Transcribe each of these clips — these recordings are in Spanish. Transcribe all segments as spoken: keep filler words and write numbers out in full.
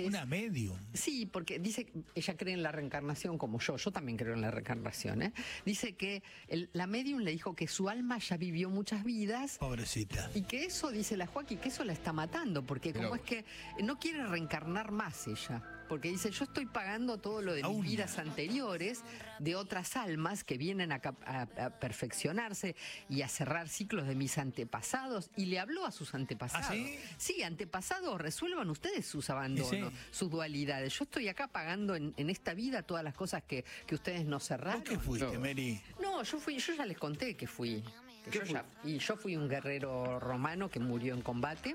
Una medium. Sí, porque dice, ella cree en la reencarnación como yo, yo también creo en la reencarnación, ¿eh? Dice que el, la medium le dijo que su alma ya vivió muchas vidas. Pobrecita. Y que eso, dice la Joaquín, que eso la está matando, porque como es que no quiere reencarnar más ella. Porque dice, yo estoy pagando todo lo de mis vidas anteriores, de otras almas que vienen a, a, a perfeccionarse y a cerrar ciclos de mis antepasados. Y le habló a sus antepasados. ¿Ah, sí? Sí, antepasados, resuelvan ustedes sus abandonos, sí, sí. sus dualidades. Yo estoy acá pagando en, en esta vida todas las cosas que, que ustedes no cerraron. ¿Vos qué fuiste, no. Mary? No, yo fui, yo ya les conté que fui. Que yo ya, y yo fui un guerrero romano que murió en combate.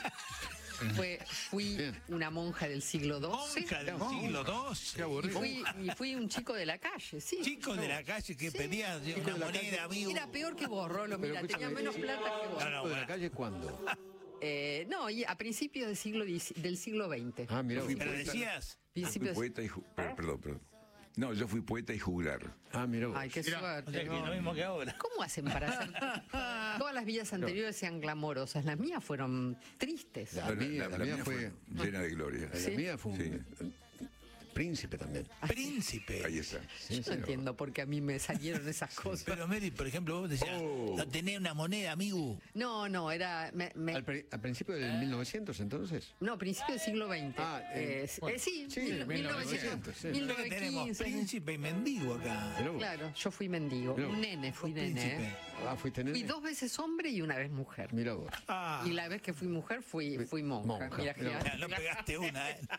Fue, fui Bien. una monja del siglo doce. Monja del no, siglo doce. Y fui, y fui un chico de la calle, sí. Chico no. de la calle que sí. pedía chico una moneda, amigo. Era peor que vos, Rolo, mira, tenía menos plata que vos. ¿Chico no, no, de la calle cuándo? Eh, no, a principios del siglo, del siglo veinte. Ah, mira, pero decías. Fui poeta y perdón, perdón, perdón. No, yo fui poeta y juglar. Ah, mira. Ay, qué Mirá, suerte. O sea, no. que lo mismo que ahora. ¿Cómo hacen para hacer? Todas las vidas anteriores no. sean glamorosas. Las mías fueron tristes. La, la, mía, la, la, la mía, mía fue llena de gloria. ¿Sí? La mía fue un... Sí. Príncipe también. Príncipe. Ahí está. Sí, Yo no pero... entiendo por qué a mí me salieron esas cosas. Pero Mary, por ejemplo, vos decías, oh. no tenés una moneda, amigo. No, no, era... Me, me... ¿Al, ¿Al principio del mil novecientos entonces? No, principio del siglo veinte. Ah, eh, eh, bueno, eh, sí, sí, mil, mil novecientos. Sí. mil novecientos tenemos príncipe y mendigo acá. Pero, claro, yo fui mendigo. Pero, un nene, fui nene. ¿eh? Ah, fuiste nene. Fui dos veces hombre y una vez mujer. Mira vos. Ah. Y la vez que fui mujer fui, fui monja. monja. Mira, Mira, no pegaste una, ¿eh?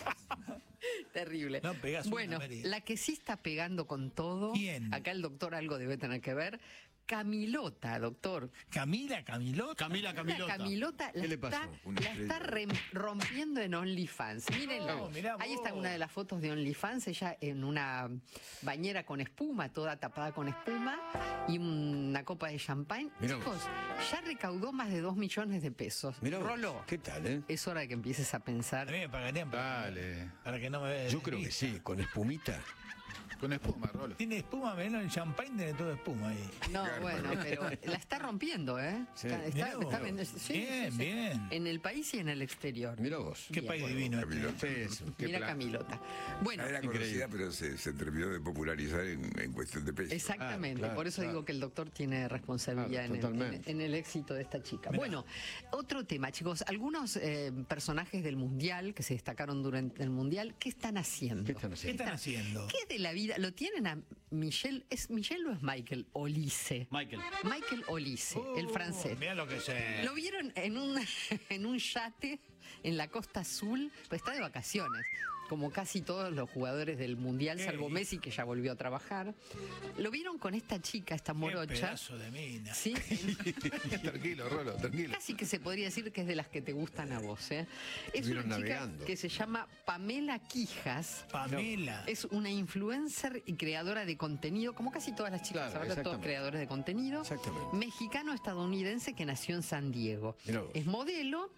Terrible. No pegas bueno, una, Mary. La que sí está pegando con todo. ¿Quién? Acá el doctor algo debe tener que ver. Camilota, doctor. Camila, Camilota. Camila, Camilota. Camilota la, ¿Qué le está, pasó? la está re, rompiendo en OnlyFans. Mírenla. No, mirá Ahí vos. está una de las fotos de OnlyFans, ella en una bañera con espuma, toda tapada con espuma, y una copa de champagne. Mirá Chicos, vos. ya recaudó más de dos millones de pesos. Mirá Rolo. Vos. ¿Qué tal, eh? Es hora de que empieces a pensar. A mí me pagarían para, Dale. para que no me veas. Yo creo que sí, con espumita. Con espuma, Rolo. Tiene espuma, menos el champagne tiene todo espuma ahí. No, bueno, pero la está rompiendo, ¿eh? Sí. Está, está, Mirá está, vos. sí, bien, sí, sí. bien. En el país y en el exterior. Mira vos. Qué Bien, país bueno. divino. Camilota. Este. Sí, Mira plan. Camilota. Bueno, Era conocida, pero se, se terminó de popularizar en, en cuestión de peso. exactamente, Ah, claro, por eso claro. digo que el doctor tiene responsabilidad Claro, en, el, en, totalmente. en el éxito de esta chica. Mirá. Bueno, otro tema, chicos. Algunos eh, personajes del Mundial que se destacaron durante el Mundial, ¿qué están haciendo? ¿Qué están ¿Qué haciendo? están haciendo? ¿Qué de la vida? ¿Lo tienen a Michel? ¿Es Michel o es Michael Olise? Michael. Michael Olise, el francés. Mira lo que sé. Lo vieron en un, en un yate en la Costa Azul, pues está de vacaciones, como casi todos los jugadores del Mundial, ¿Qué? salvo Messi, que ya volvió a trabajar. Lo vieron con esta chica, esta Qué morocha. pedazo de mina. Sí, Tranquilo, Rolo, tranquilo. casi que se podría decir que es de las que te gustan a vos, ¿eh? Es Estuvieron una chica navegando. que se llama Pamela Quijas. Pamela. Es una influencer y creadora de contenido, como casi todas las chicas, Claro, ahora todos exactamente. creadores de contenido. Exactamente. Mexicano-estadounidense que nació en San Diego. Mirá vos. Es modelo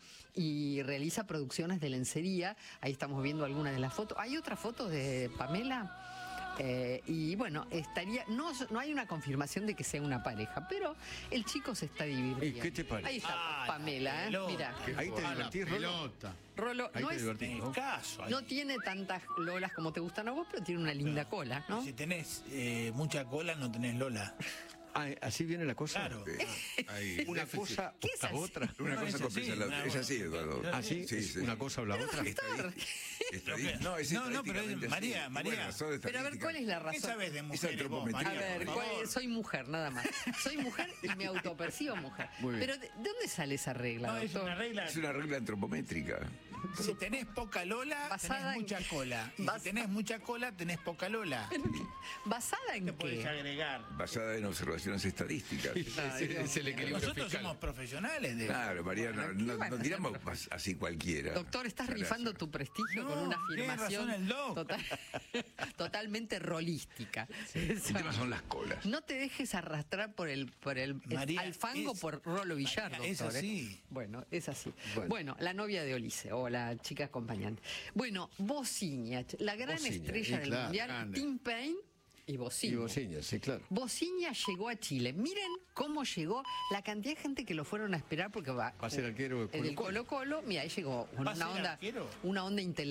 y realiza producciones de lencería. Ahí estamos viendo algunas de las fotos. Hay otras fotos de Pamela. Eh, y bueno, estaría no, no hay una confirmación de que sea una pareja, pero el chico se está divirtiendo. ¿Y qué te parece? Ahí está Ah, Pamela, la ¿eh? pelota. Mira. Ahí te A la divertís, Rolo. pelota. Rolo, Ahí no, te es, divertís, En ¿no? el caso. ahí. no tiene tantas lolas como te gustan a vos, pero tiene una linda cola, ¿no? Si tenés eh, mucha cola, no tenés Lola. Ah, ¿así viene la cosa? Claro. Ahí, Una déficit. cosa ¿Qué es o así? otra. Una No, cosa es compensa así, la una otra. Es así, cosa. Eduardo. ¿Ah, sí? Sí, ¿Es sí. una cosa o la otra? Doctor. Estadí- No, es No, no, pero es- estadísticamente María, así. María. Bueno, son Pero a ver, ¿cuál es la ¿Qué razón? sabes de Es mujeres vos, antropometría. A María? ver, Por ¿cuál favor. es? Soy mujer, nada más. Soy mujer y me autopercibo mujer. Muy bien. Pero ¿de de dónde sale esa regla, No, es doctor? una regla. Es una regla antropométrica. Si tenés poca Lola, Basada tenés en- mucha cola. Y Bas- si tenés mucha cola, tenés poca Lola. ¿Basada en Te podés qué? agregar. Basada en observaciones estadísticas. Es el equilibrio Nosotros fiscal. somos profesionales de Claro, María, no, Bueno, ¿qué no, van a no hacer? tiramos pas- así cualquiera. Doctor, estás Salazo. rifando tu prestigio No, con una tiene afirmación razón el doc. total- totalmente rolística. El tema son las colas. No te dejes arrastrar por el por el María, alfango es- por Rolo Villar, María, es doctor, ¿eh? así. Bueno, es así. Bueno. Bueno. la novia de Olise o la chica acompañante. Bueno, Bociña, la gran Bociña, estrella y del claro, mundial, grande. Tim Payne y Bociña. Y Bociña, sí, claro. Bociña llegó a Chile. Miren cómo llegó, la cantidad de gente que lo fueron a esperar porque va. Va a ser arquero de el del Colo-Colo. Colo Colo. Mira, ahí llegó ¿Va a una ser onda, arquero? una onda intelectual.